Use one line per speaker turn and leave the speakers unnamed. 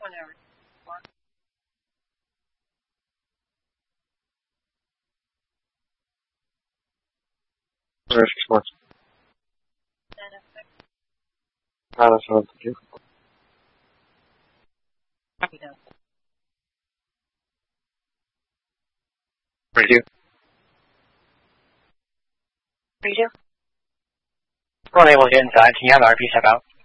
Whatever.
Where's your sports? That's what I'm thinking.
Copy that.
Radio.
We're unable to get inside. Can you have the RP step out?